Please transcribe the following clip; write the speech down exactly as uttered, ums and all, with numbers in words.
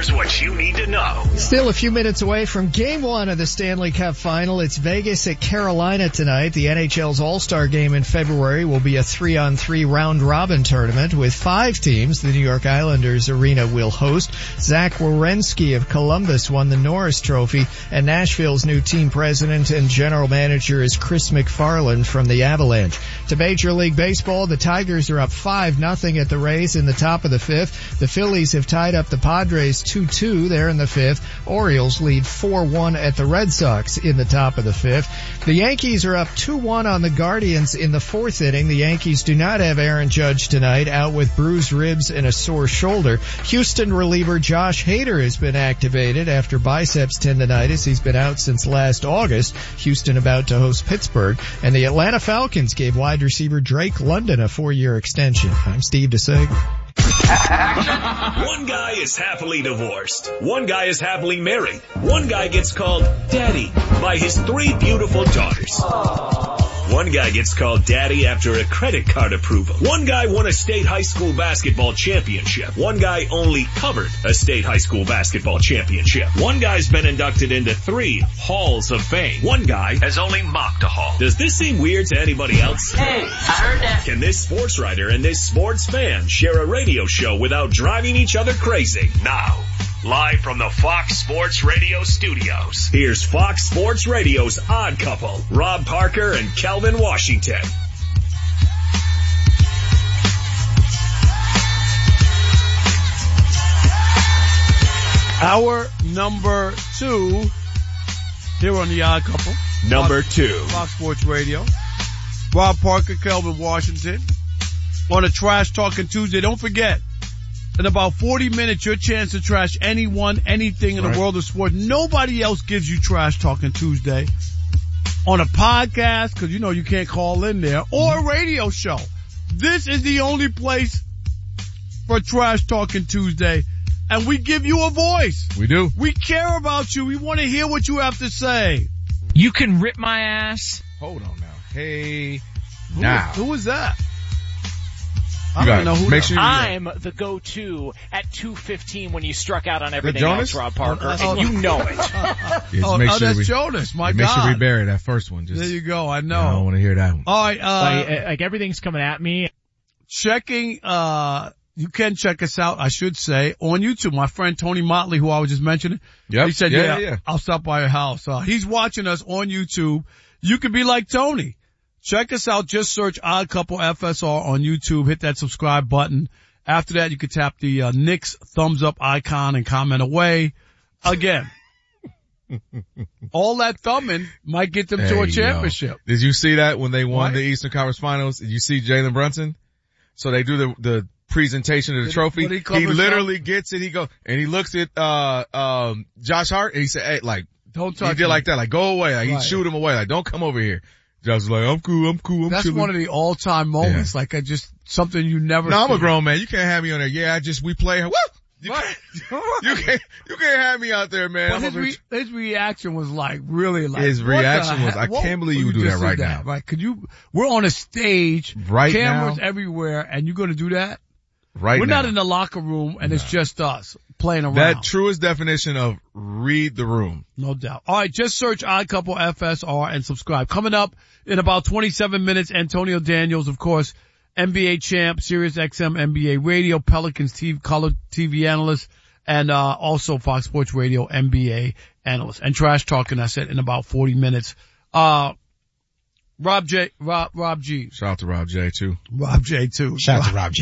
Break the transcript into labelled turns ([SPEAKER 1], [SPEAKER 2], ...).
[SPEAKER 1] Here's what you need to know.
[SPEAKER 2] Still a few minutes away from game one of the Stanley Cup final. It's Vegas at Carolina tonight. The N H L's All-Star game in February will be a three-on-three round-robin tournament with five teams. The New York Islanders arena will host. Zach Werenski of Columbus won the Norris Trophy, and Nashville's new team president and general manager is Chris McFarland from the Avalanche. To Major League Baseball, the Tigers are up five nothing at the Rays in the top of the fifth. The Phillies have tied up the Padres two two there in the fifth. Orioles lead four one at the Red Sox in the top of the fifth. The Yankees are up two one on the Guardians in the fourth inning. The Yankees do not have Aaron Judge tonight, out with bruised ribs and a sore shoulder. Houston reliever Josh Hader has been activated after biceps tendonitis. He's been out since last August. Houston about to host Pittsburgh. And the Atlanta Falcons gave wide receiver Drake London a four-year extension. I'm Steve DeSeg.
[SPEAKER 1] One guy is happily divorced. One guy is happily married. One guy gets called daddy by his three beautiful daughters. One guy gets called daddy after a credit card approval. One guy won a state high school basketball championship. One guy only covered a state high school basketball championship. One guy's been inducted into three halls of fame. One guy has only mocked a hall. Does this seem weird to anybody else?
[SPEAKER 3] Hey, I heard that.
[SPEAKER 1] Can this sports writer and this sports fan share a radio show without driving each other crazy? Now, live from the Fox Sports Radio studios, here's Fox Sports Radio's Odd Couple, Rob Parker and Kelvin Washington.
[SPEAKER 4] Hour number two here on the Odd Couple.
[SPEAKER 1] Number
[SPEAKER 4] Fox,
[SPEAKER 1] two.
[SPEAKER 4] Fox Sports Radio. Rob Parker, Kelvin Washington. On a Trash Talking Tuesday. Don't forget, in about forty minutes, your chance to trash anyone, anything in
[SPEAKER 5] right.
[SPEAKER 4] the world of sports. Nobody else gives you Trash Talking Tuesday on a podcast, because you know you can't call in there, or a radio show. This is the only place for Trash Talking Tuesday, and we give you a voice.
[SPEAKER 5] We do.
[SPEAKER 4] We care about you. We want to hear what you have to say.
[SPEAKER 6] You can rip my ass.
[SPEAKER 5] Hold on now. Hey,
[SPEAKER 4] Who,
[SPEAKER 5] now.
[SPEAKER 4] who is that?
[SPEAKER 5] You
[SPEAKER 4] I
[SPEAKER 5] got
[SPEAKER 4] don't know who
[SPEAKER 5] make
[SPEAKER 4] that-
[SPEAKER 5] sure you
[SPEAKER 6] I'm the go-to at two fifteen when you struck out on everything
[SPEAKER 5] Jonas?
[SPEAKER 6] else, Rob Parker,
[SPEAKER 4] Oh,
[SPEAKER 6] and
[SPEAKER 4] oh,
[SPEAKER 6] you know it.
[SPEAKER 5] Yeah, just
[SPEAKER 4] Oh,
[SPEAKER 5] make
[SPEAKER 4] oh
[SPEAKER 5] sure
[SPEAKER 4] that's
[SPEAKER 5] we,
[SPEAKER 4] Jonas. My
[SPEAKER 5] yeah, make
[SPEAKER 4] God.
[SPEAKER 5] sure we bury that first one. Just,
[SPEAKER 4] There you go. I know.
[SPEAKER 5] I don't want to hear that one.
[SPEAKER 4] All right. Uh,
[SPEAKER 6] like, like everything's coming at me.
[SPEAKER 4] checking, uh, you can check us out, I should say, on YouTube. My friend Tony Motley, who I was just mentioning,
[SPEAKER 5] Yep.
[SPEAKER 4] he said,
[SPEAKER 5] yeah,
[SPEAKER 4] yeah,
[SPEAKER 5] yeah, yeah.
[SPEAKER 4] I'll stop by your house. Uh, he's watching us on YouTube. You can be like Tony. Check us out. Just search Odd Couple F S R on YouTube. Hit that subscribe button. After that, you can tap the uh, Knicks thumbs up icon and comment away. Again, all that thumbing might get them
[SPEAKER 5] Hey,
[SPEAKER 4] to a
[SPEAKER 5] yo.
[SPEAKER 4] championship.
[SPEAKER 5] Did you see that when they won
[SPEAKER 4] What?
[SPEAKER 5] the Eastern Conference Finals? Did you see Jalen Brunson? So they do the, the presentation of the
[SPEAKER 4] Did-
[SPEAKER 5] trophy.
[SPEAKER 4] what he
[SPEAKER 5] He,
[SPEAKER 4] covers
[SPEAKER 5] literally gets it. He go, and he looks at, uh, um, Josh Hart and he said, hey, like,
[SPEAKER 4] Don't
[SPEAKER 5] he
[SPEAKER 4] touch
[SPEAKER 5] did
[SPEAKER 4] me.
[SPEAKER 5] like that, like go away. Like
[SPEAKER 4] Right.
[SPEAKER 5] he shoot him away. Like don't come over here. Josh was like, I'm cool, I'm cool, I'm
[SPEAKER 4] That's
[SPEAKER 5] chilling.
[SPEAKER 4] one of the all-time moments. Like I just, something you never
[SPEAKER 5] No, I'm
[SPEAKER 4] see.
[SPEAKER 5] a grown man. You can't have me on there. Yeah, I just, we play. Woo! You,
[SPEAKER 4] Right.
[SPEAKER 5] can't, you can't, you can't have me out there, man.
[SPEAKER 4] But
[SPEAKER 5] I'm
[SPEAKER 4] his,
[SPEAKER 5] a
[SPEAKER 4] re-
[SPEAKER 5] rich-
[SPEAKER 4] his reaction was like really like
[SPEAKER 5] His
[SPEAKER 4] what the
[SPEAKER 5] reaction was,
[SPEAKER 4] heck?
[SPEAKER 5] I
[SPEAKER 4] What-
[SPEAKER 5] can't believe you
[SPEAKER 4] you
[SPEAKER 5] do
[SPEAKER 4] just
[SPEAKER 5] that right
[SPEAKER 4] did
[SPEAKER 5] now.
[SPEAKER 4] Right? Could you? We're on a stage,
[SPEAKER 5] Right
[SPEAKER 4] cameras
[SPEAKER 5] now?
[SPEAKER 4] everywhere, and you're going to do that?
[SPEAKER 5] right
[SPEAKER 4] We're
[SPEAKER 5] now.
[SPEAKER 4] not in the locker room, and it's just us playing around.
[SPEAKER 5] That truest definition of read the room.
[SPEAKER 4] No doubt. All right, just search Odd Couple F S R and subscribe. Coming up in about twenty-seven minutes, Antonio Daniels, of course, N B A champ, Sirius X M N B A radio, Pelicans T V, color T V analyst, and uh also Fox Sports Radio N B A analyst. And Trash Talking, I said, in about forty minutes. Uh Rob J, Rob, Rob G.
[SPEAKER 5] Shout out to Rob J too.
[SPEAKER 4] Rob J too.
[SPEAKER 2] Shout out to Rob J.